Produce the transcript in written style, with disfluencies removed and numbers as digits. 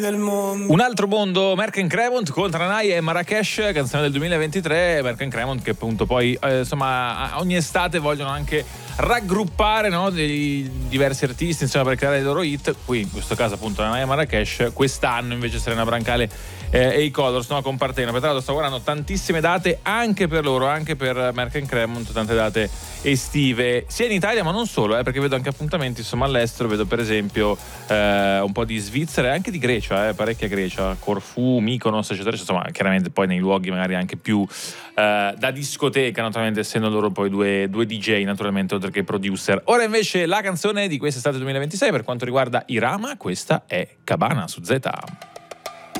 Un altro mondo, Merck Cremont con Tranai e Marrakesh, canzone del 2023. Merck Cremont che appunto poi insomma ogni estate vogliono anche raggruppare, no, dei diversi artisti insomma per creare i loro hit. Qui in questo caso appunto Tranai e Marrakesh, quest'anno invece Serena Brancale e i Colors, no, con Partenope. Tra l'altro sto guardando tantissime date anche per loro, anche per Merck Cremont, tante date estive sia in Italia ma non solo, perché vedo anche appuntamenti insomma all'estero. Vedo per esempio un po' di Svizzera e anche di Grecia, parecchia Grecia, Corfù, Mykonos eccetera, insomma chiaramente poi nei luoghi magari anche più da discoteca, naturalmente essendo loro poi due DJ naturalmente oltre che producer. Ora invece la canzone di quest'estate 2026 per quanto riguarda Irama, questa è Cabana su Z.